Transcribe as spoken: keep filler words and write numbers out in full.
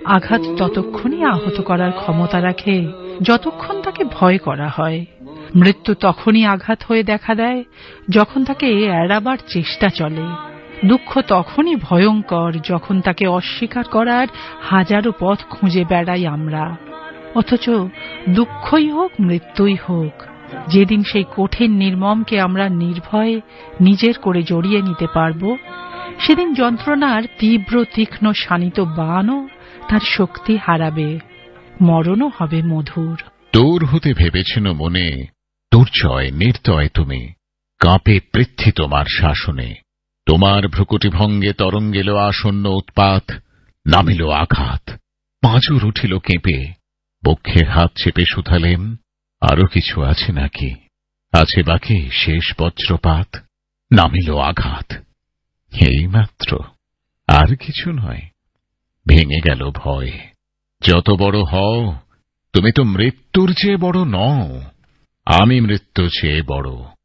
আঘাত ততক্ষণই আহত করার ক্ষমতা রাখে যতক্ষণ তাকে ভয় করা হয়। মৃত্যু তখনই আঘাত হয়ে দেখা দেয় যখন তাকে এড়াবার চেষ্টা চলে। দুঃখ তখনই ভয়ঙ্কর যখন তাকে অস্বীকার করার হাজারো পথ খুঁজে বেড়াই আমরা। অথচ দুঃখই হোক মৃত্যুই হোক, যেদিন সেই কঠিন নির্মমকে আমরা নির্ভয়ে নিজের করে জড়িয়ে নিতে পারব, সেদিন যন্ত্রণার তীব্র তীক্ষ্ণ শানিত বাণও তার শক্তি হারাবে, মরণও হবে মধুর। তোর হতে ভেবেছেন মনে, দুর্জয় নির্দয় তুমি, কাঁপে পৃথ্বী তোমার শাসনে। তোমার ভ্রুকুটি ভঙ্গে তরঙ্গেল আসন্ন উৎপাত, নামিল আঘাত, পাঁজর উঠিল কেঁপে। বক্ষে হাত চেপে শুধালেম, আরো কিছু আছে নাকি? আছে বাকি শেষ বজ্রপাত, নামিল আঘাত। এইমাত্র, আর কিছু নয়। ভেঙে গেল ভয়। যত বড় হও, তুমি তো মৃত্যুর চেয়ে বড় নও। আমি মৃত্যু চেয়ে বড়।